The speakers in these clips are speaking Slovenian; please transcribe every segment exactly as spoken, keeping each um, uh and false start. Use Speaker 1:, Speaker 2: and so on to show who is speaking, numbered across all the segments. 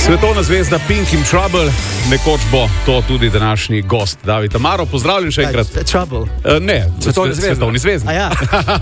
Speaker 1: Svetovna zvezda Pink in Trouble, nekoč bo to tudi današnji gost David Amaro. Pozdravljen še enkrat.
Speaker 2: Trouble?
Speaker 1: Uh, ne, Svetovni zvezda. Svetovni zvezda.
Speaker 2: A ja,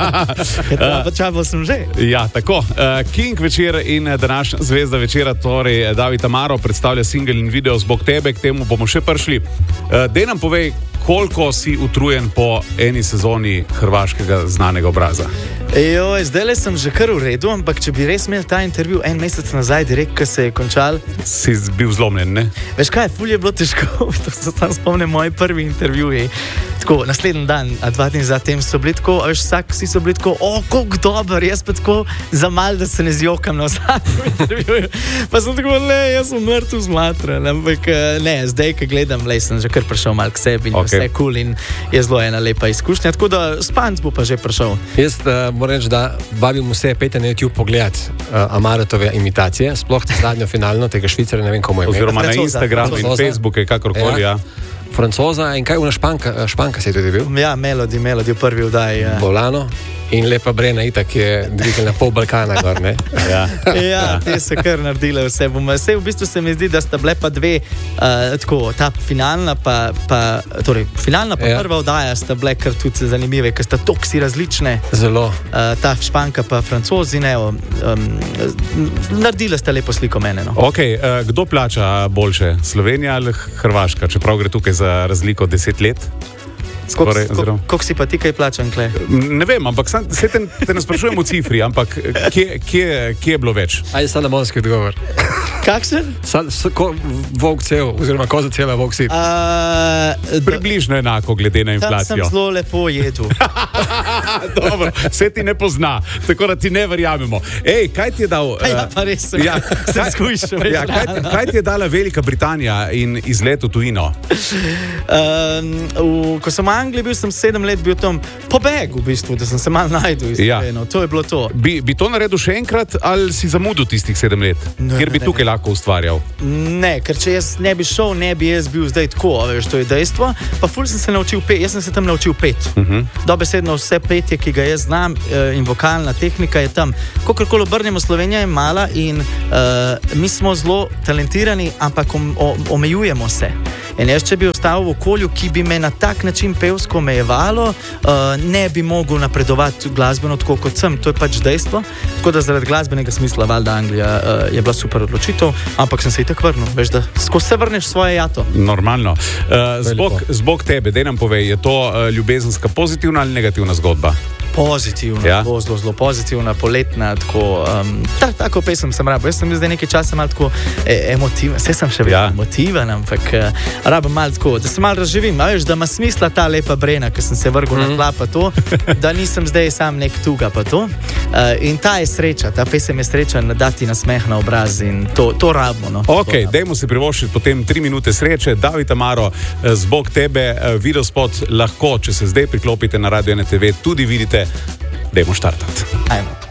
Speaker 2: pa Trouble sem že.
Speaker 1: Ja, tako. Uh, King večer in današnja zvezda večera, torej David Amaro predstavlja singel in video Zbog tebe, k temu bomo še prišli. Uh, dej nam povej, koliko si utrujen po eni sezoni hrvaškega znanega obraza?
Speaker 2: Joj, zdaj le sem že kar v redu, ampak če bi res imel ta intervju en mesec nazaj, direkt, ko se je končal.
Speaker 1: Si bil zlomljen, ne?
Speaker 2: Veš kaj, ful je bilo težko, to se tam spomnim moji prvi intervjuji. Tako, naslednji dan, a dva dni zatem so bili tako, veš, vsak si so bili tako, o, koliko dober, jaz pa tako za mal, da se ne zjokam na vsakem intervjuju. Pa sem tako, le, jaz sem mrtev zmatran, ampak ne, zdaj, ko gledam, le, sem že kar prišel mal k sebi in okay. Vse cool in je zelo ena lepa izkušnja, tako da spanc bo pa že prišel.
Speaker 3: Jaz uh, moram reči, da vabim vse pete na YouTube pogledat uh, Amarotove imitacije, sploh zadnjo finalno tega Švicarja, ne vem komu je.
Speaker 1: Oziroma na Instagramu in Facebooku, kakorkoli, ja.
Speaker 3: Francoza in kaj, una španka, španka se je tudi bil?
Speaker 2: Ja, Melody, Melody v prvi vdaji. Ja.
Speaker 3: Bolano. In lepa Brena itak je dvignila pol Balkana gor, ne?
Speaker 2: Ja, ja, te so kar naredile vse. Vse v bistvu se mi zdi, da sta bile pa dve, uh, tako, ta finalna pa, pa torej, finalna pa ja. Prva vdaja sta bile kar tudi zanimive, ker sta toksi različne.
Speaker 3: Zelo.
Speaker 2: Uh, ta Španka pa Francozi, ne, um, naredile sta lepo sliko mene, no.
Speaker 1: Ok, uh, kdo plača boljše? Slovenija ali Hrvaška? Čeprav gre tukaj za razliko deset let?
Speaker 2: Koliko si pa ti kaj plačan, Kle?
Speaker 1: Ne vem, ampak sam, se te, te ne sprašujem v cifri, ampak kje, kje, kje je bilo več?
Speaker 3: Ajde salamonski odgovor.
Speaker 2: Kakšen?
Speaker 3: Volk cel, oziroma koza cela volk sit.
Speaker 2: Uh,
Speaker 1: Približno enako, glede na inflacijo.
Speaker 2: Tam sem zelo lepo jedel.
Speaker 1: Dobro, vse ti ne pozna, tako da ti ne verjamemo. Ej, kaj ti je dal... Uh,
Speaker 2: ja, pa res sem,
Speaker 1: ja,
Speaker 2: sem skušal.
Speaker 1: Ja, kaj, kaj ti je dala Velika Britanija in izlet v tujino?
Speaker 2: Um, v, ko sem v Angliji bil, sem sedem let bil tam pobeg, v bistvu, da sem se malo najdel. Ja. To je bilo to.
Speaker 1: Bi, bi to naredil še enkrat ali si zamudil tistih sedem let?
Speaker 2: Ne,
Speaker 1: kjer bi ne, tukaj ne. Lahko ustvarjal?
Speaker 2: Ne, ker če jaz ne bi šel, ne bi jaz bil zdaj tako, veš, to je dejstvo. Pa ful sem se naučil pet, jaz sem se tam naučil pet. Uh -huh. Dobesedno vse petje, ki ga jaz znam in vokalna tehnika je tam. Kakorkoli obrnemo, Slovenija je mala in uh, mi smo zelo talentirani, ampak om, omejujemo se. In jaz, če bi ostal v okolju, ki bi me na tak način pevsko omejevalo, uh, ne bi mogel napredovati glasbeno tako kot sem. To je pač dejstvo. Tako da zaradi glasbenega smisla valjda Anglija uh, je bila super odločitev, ampak sem se itak vrnil. Veš, da skozi se vrneš svoje jato.
Speaker 1: Normalno. Uh, zbog, zbog tebe, dej nam povej, je to uh, ljubezenska pozitivna ali negativna zgodba?
Speaker 2: Pozitivna, ja. zelo, zelo pozitivna, poletna, tako, um, ta, tako pesem sem rabo. Jaz sem zdaj nekaj časa malo tako e, emotiven, vse sem še vedno ja. emotiven, ampak uh, rabo malo tako, da se malo razživim, a veš, da ima smisla ta lepa Brena, ker sem se vrgel mm. na tla pa to, da nisem zdaj sam nek tuga pa to. Uh, in ta je sreča, ta pesem je sreča, dati nasmeh na obraz in to, to rabimo. No.
Speaker 1: Ok, dajmo si privoščiti potem tri minute sreče. David Amaro, Zbog tebe, videospot lahko, če se zdaj priklopite na Radio ena te ve, tudi vidite. Dajmo štartati.
Speaker 2: Ajmo.